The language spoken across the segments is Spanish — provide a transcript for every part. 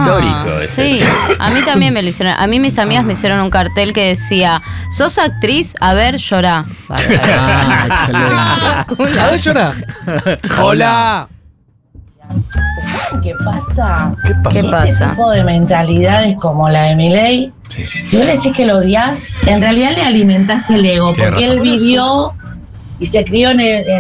histórico ese. Sí, a mí también me lo hicieron. A mí mis amigas me hicieron un cartel que decía: ¿sos actriz? A ver, llorá. Excelente. A ver, llorá. Hola. ¿Saben qué pasa? ¿Qué pasa? Este tipo de mentalidades como la de Milei, si vos le decís que lo odias, en realidad le alimentás el ego, Tienes porque razón. él vivió y se crió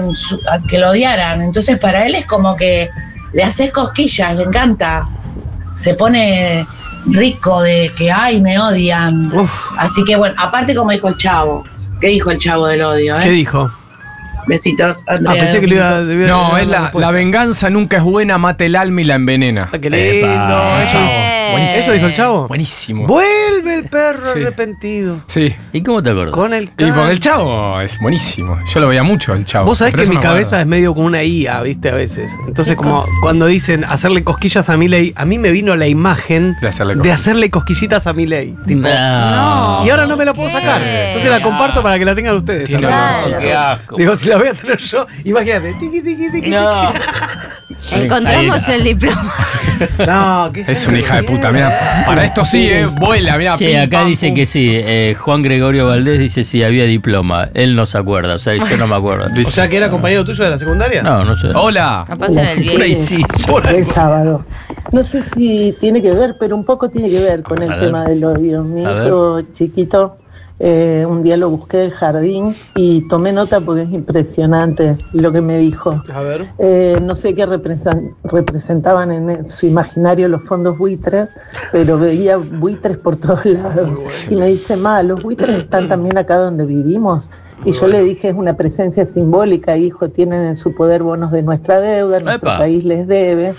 a que lo odiaran. Entonces para él es como que le haces cosquillas, le encanta. Se pone rico de que, ay, me odian. Así que bueno, aparte como dijo el Chavo. ¿Qué dijo el Chavo del odio? ¿Qué dijo? Besitos, Andrea. Pensé que lo iba a... No, es la venganza nunca es buena, mata el alma y la envenena. Qué lindo. Buenísimo. ¿Eso dijo el Chavo? Buenísimo. Vuelve el perro Sí. arrepentido. Sí. ¿Y cómo te acordás? Con el Y porque el Chavo es buenísimo. Yo lo veía mucho, el Chavo. Vos sabés Por que eso mi me acuerdo. cabeza es medio como una IA, ¿viste? A veces. Entonces, como cuando dicen hacerle cosquillas a Milei, a mí me vino la imagen de hacerle cosquillitas a Milei. Tipo, No. y ahora no me la puedo sacar. ¿Qué? Entonces la comparto para que la tengan ustedes. Tiene también. Claro. Qué asco. Digo, si la voy a tener yo, imagínate. Tiqui, tiqui, tiqui, No. Encontramos el diploma. tiqui. No, qué Es una hija de puta, mira. Para esto sí, vuela, mira. Che, acá dice que sí. Juan Gregorio Valdés dice sí, había diploma. Él no se acuerda, o sea, yo no me acuerdo. O sea, que era compañero tuyo de la secundaria. No, no sé. Hola. Capaz era el Por ahí viejo. sí. El sábado. No sé si tiene que ver, pero un poco tiene que ver con A el ver. tema del odio. Mi A hijo chiquito, un día lo busqué del jardín y tomé nota porque es impresionante lo que me dijo. A ver. No sé qué representaban en su imaginario los fondos buitres, pero veía buitres por todos lados. Y me dice, los buitres están también acá donde vivimos. Y yo le dije, es una presencia simbólica, hijo, tienen en su poder bonos de nuestra deuda, nuestro Epa. país les debe.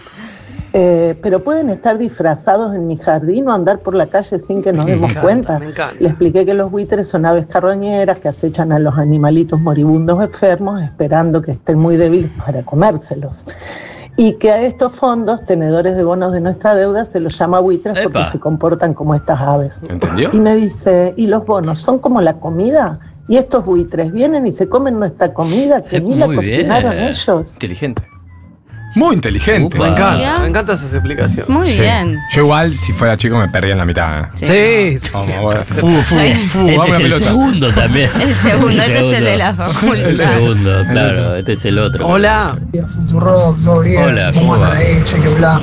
Pero pueden estar disfrazados en mi jardín o andar por la calle sin que nos demos cuenta. Me encanta. Le expliqué que los buitres son aves carroñeras que acechan a los animalitos moribundos enfermos esperando que estén muy débiles para comérselos. Y que a estos fondos, tenedores de bonos de nuestra deuda, se los llama buitres porque Epa. se comportan como estas aves. ¿Entendió? Y me dice, ¿y los bonos son como la comida? Y estos buitres vienen y se comen nuestra comida que ni la Muy cocinaron bien. ellos. Inteligente. Muy inteligente. Upa. Mira. Me encantan esas explicaciones. Muy Sí. bien. Yo igual, si fuera chico, me perdía en la mitad. Sí, sí. Como, bueno, Sí. dame Este una es el pelota. segundo también. El segundo, este es el de la El facultad. segundo, claro, este es el otro. Hola. Futurock, todo bien. Hola, ¿cómo andan va? ahí? Cheque bla.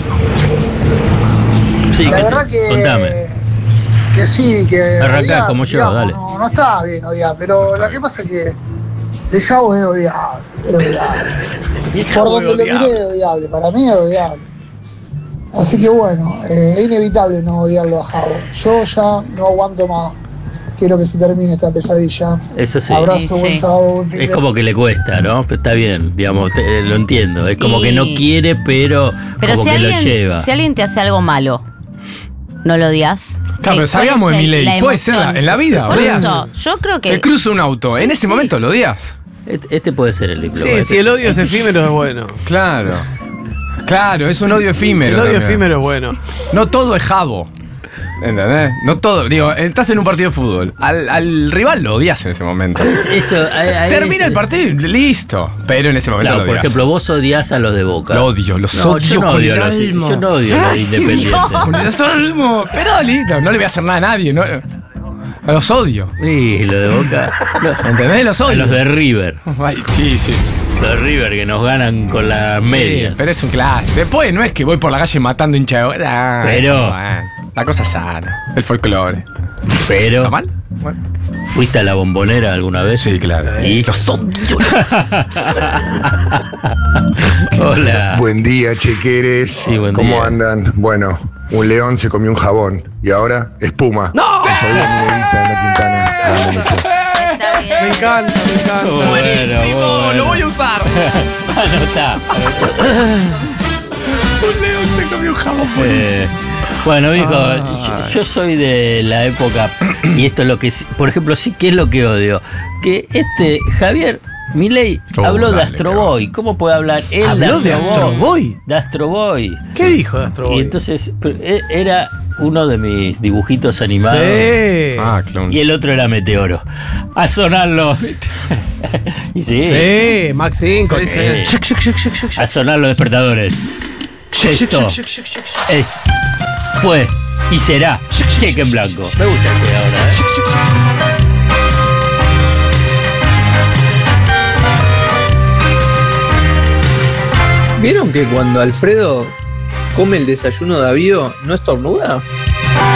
Sí, La verdad que. contame. Que sí, que. Arrancá odiar, como yo, digamos, dale. No está bien odiar, pero lo que pasa es que. El Javo es odiable. Es odiable. Por donde lo miré es odiable. Para mí es odiable. Así que bueno, es inevitable no odiarlo a Javo. Yo ya no aguanto más. Quiero que se termine esta pesadilla. Eso sí. Abrazo, Sí, buen sí. sábado, buen fin Es de- como que le cuesta, ¿no? Pero está bien, digamos, lo entiendo. Es como Y- que no quiere, pero como si que lo alguien, lleva. si alguien te hace algo malo, ¿no lo odias? Claro, pero sabíamos de Milei. Puede ser en la vida, Por odias. eso, yo creo que. Te cruza un auto. Sí, En ese sí. momento lo odias. Este puede ser el diploma. Sí, Este- si el odio es efímero es bueno. Claro. Claro, es un odio efímero. El odio también. efímero es bueno. No todo es jabo. ¿Entendés? No todo. Digo, estás en un partido de fútbol. Al rival lo odias en ese momento. Eso, ahí Termina es- el partido, listo. Pero en ese momento Claro, lo por odias. ejemplo, vos odias a los de Boca. Lo odio, los No, odio yo no con odio el a los, alma. yo no odio a los independientes. Con el alma. Pero listo, no le voy a hacer nada a nadie. No, los odio. Sí, los de Boca. ¿Entendés? Los A odio. los de River. Ay, sí, sí. Los de River que nos ganan con las medias. Pero es un clásico. Después no es que voy por la calle matando hincha de Boca. Pero- bueno, la cosa sana. El folclore. Pero, ¿Está mal? Bueno. ¿fuiste a la Bombonera alguna vez? Sí, claro. ¿Y? Los odio. Hola. Buen día, chequeres. Sí, buen ¿Cómo día. andan? Bueno, un león se comió un jabón y ahora espuma. ¡No! Con Fabián Minerita en la Quintana. La amo mucho. Está bien. Me encanta, me encanta. Bueno, Lo voy a usar. Anotá. Un león se comió un jabón. Bueno, viejo, yo soy de la época, y esto es lo que, por ejemplo, sí que es lo que odio, que Javier Milei habló de dale, Astro Boy. ¿Cómo puede hablar él ¿Habló de Astro Boy? De Astro Boy. ¿Qué dijo de Astro Boy? Y entonces, era uno de mis dibujitos animados. Sí. Ah, clon. Y el otro era Meteoro. A sonarlo. Y sí. Sí, Max 5. Sí. Shuk, shuk, shuk, shuk, shuk, shuk. A sonar los despertadores. Esto es fue y será cheque en blanco. Me gusta este ahora, ¿Vieron que cuando Alfredo come el desayuno de Davío no estornuda?